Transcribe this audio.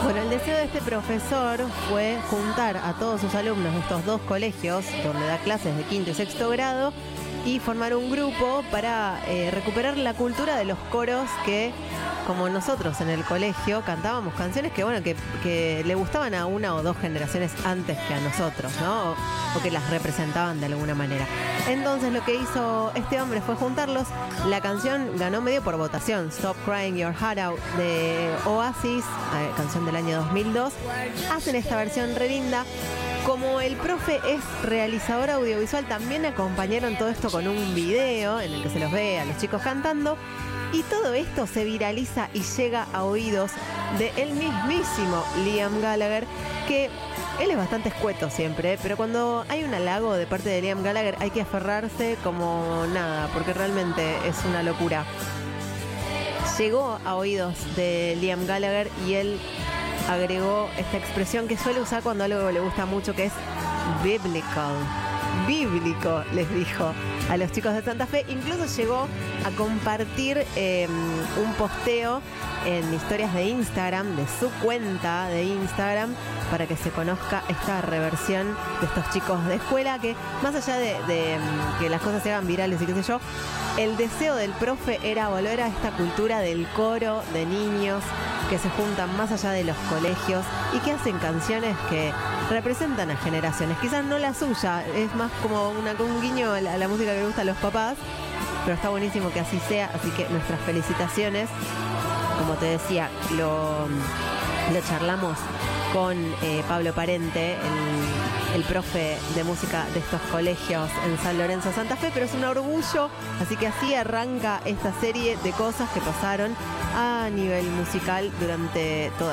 Bueno, el deseo de este profesor fue juntar a todos sus alumnos de estos dos colegios, donde da clases de quinto y sexto grado, y formar un grupo para recuperar la cultura de los coros que, como nosotros en el colegio, cantábamos canciones que, bueno, que le gustaban a una o dos generaciones antes que a nosotros, ¿no? O que las representaban de alguna manera. Entonces lo que hizo este hombre fue juntarlos. La canción ganó medio por votación, Stop Crying Your Heart Out de Oasis, canción del año 2002. Hacen esta versión re linda. Como el profe es realizador audiovisual, también acompañaron todo esto con un video en el que se los ve a los chicos cantando. Y todo esto se viraliza y llega a oídos de el mismísimo Liam Gallagher, que él es bastante escueto siempre, pero cuando hay un halago de parte de Liam Gallagher hay que aferrarse como nada, porque realmente es una locura. Llegó a oídos de Liam Gallagher y él agregó esta expresión que suele usar cuando algo le gusta mucho, que es biblical. Bíblico, les dijo a los chicos de Santa Fe. Incluso llegó a compartir un posteo en historias de Instagram, de su cuenta de Instagram, para que se conozca esta reversión de estos chicos de escuela, que más allá de que las cosas se hagan virales y qué sé yo, el deseo del profe era volver a esta cultura del coro de niños que se juntan más allá de los colegios y que hacen canciones que representan a generaciones. Quizás no la suya, es más como un guiño a la música que le gusta a los papás, pero está buenísimo que así sea, así que nuestras felicitaciones. Como te decía, lo charlamos con Pablo Parente, el profe de música de estos colegios en San Lorenzo, Santa Fe, pero es un orgullo, así que así arranca esta serie de cosas que pasaron a nivel musical durante toda